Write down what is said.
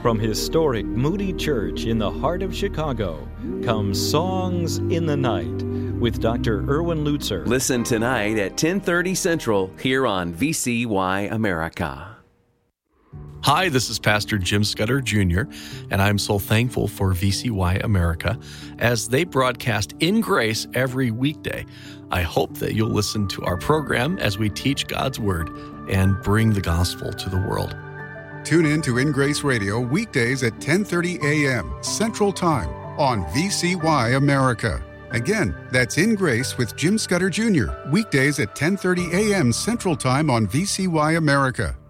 From historic Moody Church in the heart of Chicago comes Songs in the Night with Dr. Erwin Lutzer. Listen tonight at 10:30 Central here on VCY America. Hi, this is Pastor Jim Scudder Jr., and I'm so thankful for VCY America as they broadcast In Grace every weekday. I hope that you'll listen to our program as we teach God's Word and bring the gospel to the world. Tune in to In Grace Radio weekdays at 10:30 a.m. Central Time on VCY America. Again, that's In Grace with Jim Scudder Jr., weekdays at 10:30 a.m. Central Time on VCY America.